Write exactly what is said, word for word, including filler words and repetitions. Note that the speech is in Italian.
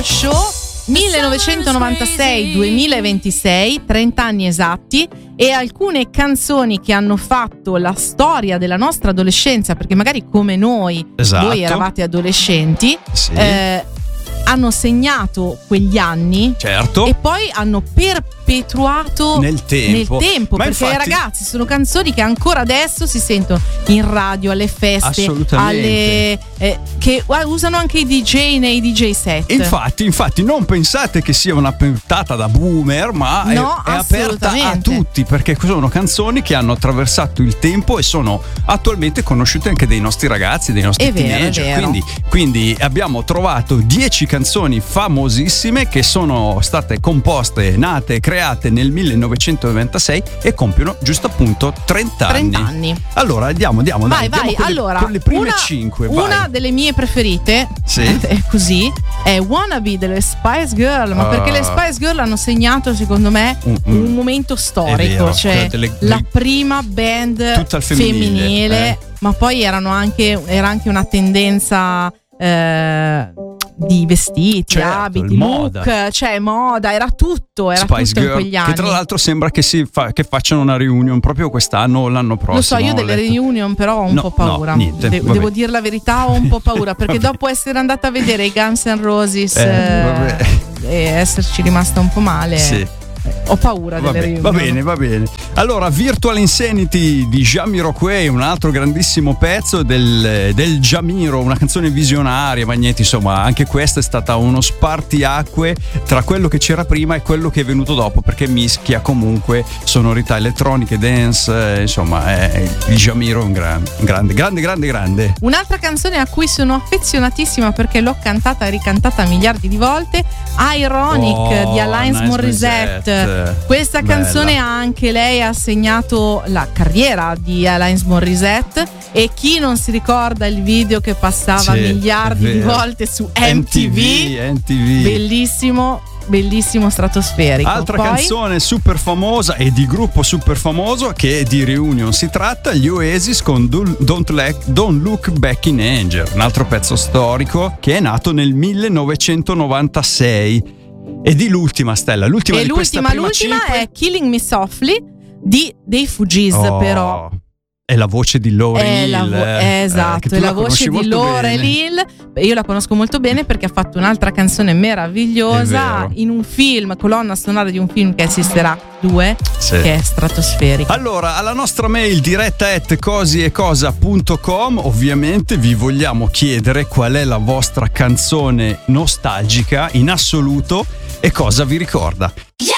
Radio Show millenovecentonovantasei duemilaventisei, trenta anni esatti, e alcune canzoni che hanno fatto la storia della nostra adolescenza, perché magari come noi, esatto, voi eravate adolescenti, sì, eh, hanno segnato quegli anni, certo, e poi hanno perpetuato nel tempo, nel tempo ma perché infatti, ragazzi, sono canzoni che ancora adesso si sentono in radio, alle feste, alle, eh, che usano anche i D J nei D J set. Infatti, infatti non pensate che sia una puntata da boomer, ma no, è, è aperta a tutti, perché sono canzoni che hanno attraversato il tempo e sono attualmente conosciute anche dai nostri ragazzi, dai nostri è vero, teenager. è vero. Quindi, quindi abbiamo trovato dieci canzoni famosissime che sono state composte, nate e create nel millenovecentonovantasei e compiono giusto appunto trenta anni. trenta anni. Allora andiamo, andiamo. Vai, dai, vai. Con allora, le, con le prime una, cinque. Una vai. delle mie preferite, sì, è così, è Wannabe delle Spice Girl, ma uh, perché le Spice Girl hanno segnato secondo me un, un, un momento storico, vero, cioè delle, la delle, prima band femminile, femminile eh. ma poi erano anche, era anche una tendenza eh, di vestiti, certo, abiti, moda. look, cioè moda, era tutto, era Spice tutto Girl, in quegli anni. Che tra l'altro sembra che, si fa, che facciano una reunion proprio quest'anno o l'anno prossimo. Lo so, io delle reunion però ho un no, po' paura. No, niente, De- devo dire la verità, ho un po' paura perché dopo essere andata a vedere i Guns N' Roses eh, eh, e esserci rimasta un po' male. Sì. Ho paura va delle bene, reunion. Va bene, va bene. Allora, Virtual Insanity di Jamiroquai, un altro grandissimo pezzo del, del Jamiro, una canzone visionaria, ma niente, insomma, anche questa è stata uno spartiacque tra quello che c'era prima e quello che è venuto dopo, perché mischia comunque sonorità elettroniche, dance, eh, insomma, è, il Jamiro è un grande, grande, grande, grande, grande. Un'altra canzone a cui sono affezionatissima perché l'ho cantata e ricantata miliardi di volte, Ironic oh, di Alanis nice Morissette. Questa bella. Canzone anche lei ha segnato la carriera di Alanis Morissette, e chi non si ricorda il video che passava sì, miliardi di volte su M T V, M T V, bellissimo, bellissimo, stratosferico. Altra Poi, canzone super famosa e di gruppo super famoso, che di reunion si tratta, gli Oasis con Don't, Let, Don't Look Back in Anger, un altro pezzo storico che è nato nel millenovecentonovantasei. E di l'ultima, Stella, l'ultima e di l'ultima, questa prima l'ultima cinque è Killing Me Softly di dei Fugees, oh, però è la voce di Lauryn è Hill, la vo- eh, esatto, eh, è la voce di Lauryn Hill. Io la conosco molto bene perché ha fatto un'altra canzone meravigliosa in un film, colonna sonora di un film che è Sister Act due, sì, che è stratosferico. Allora, alla nostra mail diretta at cosiecosa punto com ovviamente vi vogliamo chiedere qual è la vostra canzone nostalgica in assoluto e cosa vi ricorda.